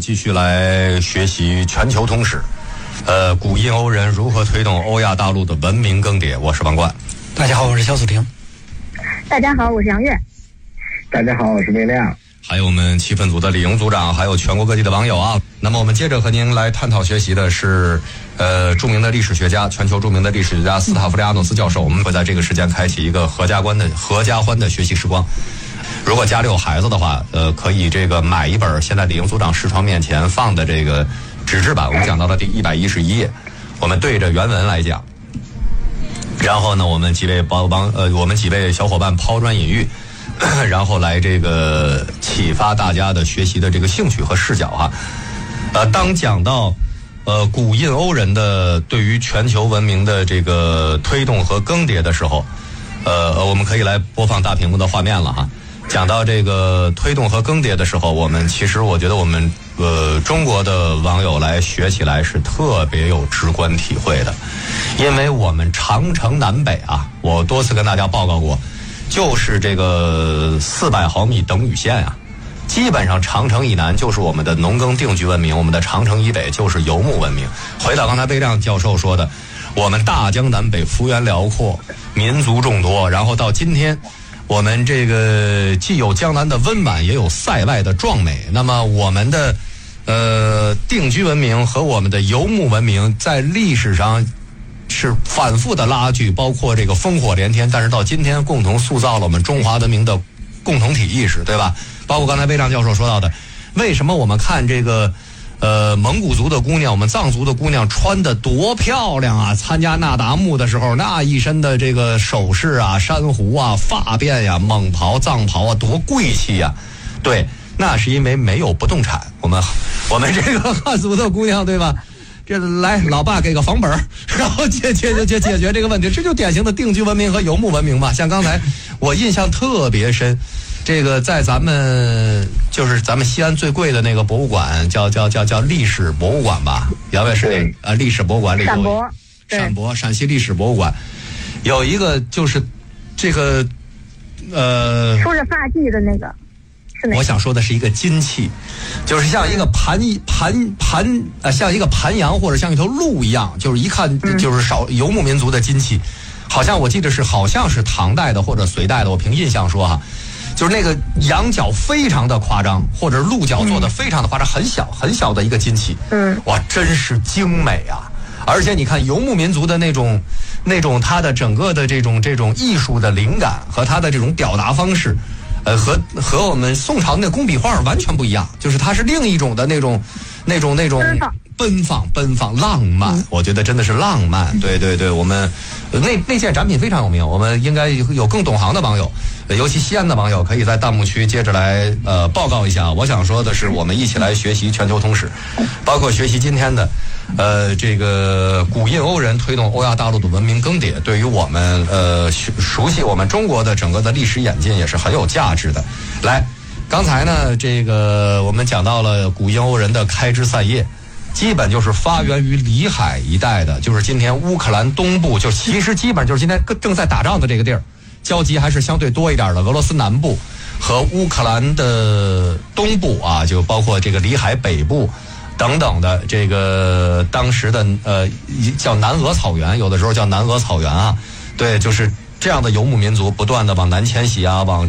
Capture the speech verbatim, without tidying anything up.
继续来学习全球通史，呃，古印欧人如何推动欧亚大陆的文明更迭。我是王冠。 大家好，我是肖子平。 大家好，我是杨月。 大家好，我是魏亮。 还有我们气氛组的李莹组长，还有全国各地的网友啊。那么我们接着和您来探讨学习的是，呃，著名的历史学家，全球著名的历史学家斯塔夫利阿诺斯教授。我们会在这个时间开启一个合家观的合家欢的学习时光。如果家里有孩子的话，呃，可以这个买一本现在李莹组长视窗面前放的这个纸质版，我们讲到了第一百一十一页，我们对着原文来讲。然后呢，我们几位帮帮呃，我们几位小伙伴抛砖引玉。然后来这个启发大家的学习的这个兴趣和视角哈，呃，当讲到呃古印欧人的对于全球文明的这个推动和更迭的时候，呃，我们可以来播放大屏幕的画面了哈。讲到这个推动和更迭的时候，我们其实我觉得我们呃中国的网友来学起来是特别有直观体会的，因为我们长城南北啊，我多次跟大家报告过。就是这个四百毫米等雨线啊，基本上长城以南就是我们的农耕定居文明，我们的长城以北就是游牧文明。回到刚才魏亮教授说的，我们大江南北幅员辽阔，民族众多，然后到今天我们这个既有江南的温婉，也有塞外的壮美。那么我们的呃定居文明和我们的游牧文明在历史上是反复的拉锯，包括这个烽火连天，但是到今天共同塑造了我们中华文明的共同体意识，对吧？包括刚才魏亮教授说到的，为什么我们看这个呃蒙古族的姑娘，我们藏族的姑娘穿的多漂亮啊，参加那达慕的时候那一身的这个首饰啊，珊瑚啊，发辫呀，蟒袍藏袍啊，多贵气呀。对，那是因为没有不动产，我们我们这个汉族的姑娘，对吧？这来，老爸给个房本，然后解解解解解决这个问题，这就典型的定居文明和游牧文明嘛。像刚才我印象特别深，这个在咱们就是咱们西安最贵的那个博物馆，叫叫叫叫历史博物馆吧，杨卫是呃历史博物馆里有陕博， 陕博陕西历史博物馆有一个就是这个呃梳着发髻的那个。 我想说的是一个金器，就是像一个盘盘盘呃，像一个盘羊或者像一头鹿一样，就是一看就是少游牧民族的金器，好像我记得是好像是唐代的或者隋代的，我凭印象说哈，就是那个羊角非常的夸张，或者鹿角做的非常的夸张，很小很小的一个金器，嗯，哇，真是精美啊！而且你看游牧民族的那种那种它的整个的这种这种艺术的灵感和它的这种表达方式。呃，和和我们宋朝那工笔画完全不一样，就是它是另一种的那种、那种、那种奔放、奔放、浪漫。嗯、我觉得真的是浪漫。对对对，我们那那件展品非常有名，我们应该有更懂行的网友，尤其西安的网友，可以在弹幕区接着来呃报告一下。我想说的是，我们一起来学习全球通史，包括学习今天的。呃，这个古印欧人推动欧亚大陆的文明更迭，对于我们呃熟悉我们中国的整个的历史演进也是很有价值的。来，刚才呢，这个我们讲到了古印欧人的开枝散叶，基本就是发源于里海一带的，就是今天乌克兰东部，就其实基本就是今天正在打仗的这个地儿，交集还是相对多一点的俄罗斯南部和乌克兰的东部啊，就包括这个里海北部。等等的这个当时的呃叫南俄草原，有的时候叫南俄草原啊，对，就是这样的游牧民族不断的往南迁徙啊，往